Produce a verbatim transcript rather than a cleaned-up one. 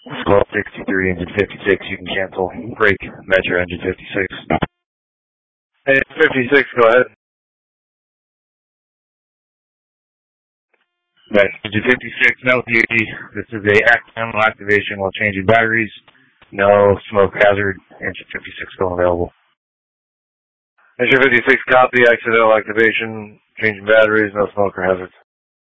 twelve sixty-three, engine fifty-six, you can cancel. Brake, Metro, engine fifty-six. Hey, fifty-six, go ahead. Right, engine fifty-six, no duty. This is a accidental activation while changing batteries. No smoke hazard. Engine fifty-six still available. Engine fifty-six, copy, accidental activation, changing batteries, no smoke or hazards.